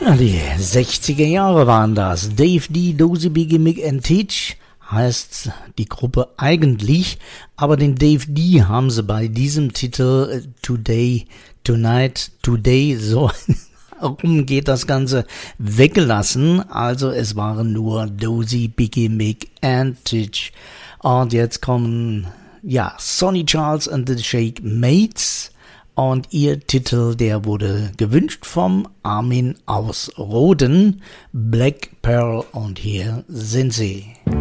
Die 60er Jahre waren das. Dave D, Dozy, Biggie, Mick and Teach heißt die Gruppe eigentlich, aber den Dave D haben sie bei diesem Titel Today, Tonight, Today, so rum geht das Ganze, weggelassen. Also es waren nur Dozy, Biggie, Mick and Teach. Und jetzt kommen, ja, Sonny Charles and the Shake Mates. Und ihr Titel, der wurde gewünscht vom Armin aus Roden, Black Pearl, und hier sind sie.